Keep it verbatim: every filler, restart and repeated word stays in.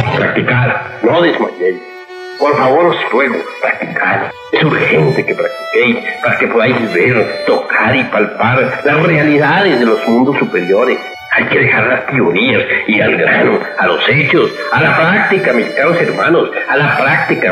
Practicar, no desmayéis. Por favor, os ruego, practicad. Es urgente que practiquéis para que podáis ver, tocar y palpar las realidades de los mundos superiores. Hay que dejar las teorías, ir al grano, a los hechos, a la práctica, mis caros hermanos, a la práctica.